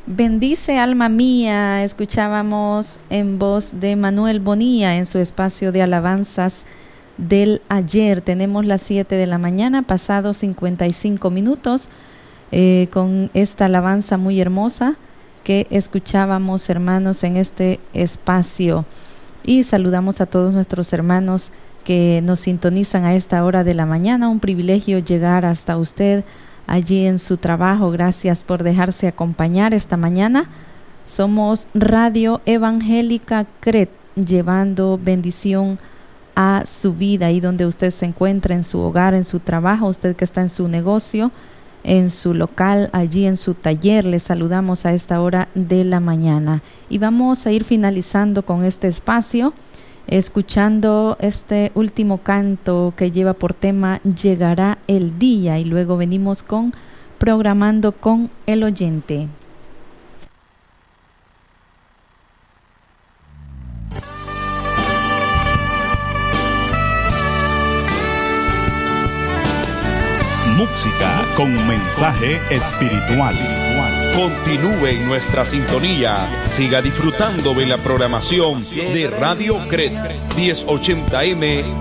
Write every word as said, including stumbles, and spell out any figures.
Bendice alma mía, escuchábamos en voz de Manuel Bonilla en su espacio de alabanzas del ayer. Tenemos las siete de la mañana, pasados cincuenta y cinco minutos, eh, con esta alabanza muy hermosa que escuchábamos, hermanos, en este espacio. Y saludamos a todos nuestros hermanos que nos sintonizan a esta hora de la mañana. Un privilegio llegar hasta usted allí en su trabajo. Gracias por dejarse acompañar esta mañana. Somos Radio Evangélica C R E T, llevando bendición a su vida, ahí donde usted se encuentra, en su hogar, en su trabajo, usted que está en su negocio, en su local, allí en su taller. Les saludamos a esta hora de la mañana. Y vamos a ir finalizando con este espacio, escuchando este último canto que lleva por tema Llegará el Día, y luego venimos con Programando con el Oyente. Música con mensaje espiritual. Continúe en nuestra sintonía. Siga disfrutando de la programación de Radio C R E T mil ochenta M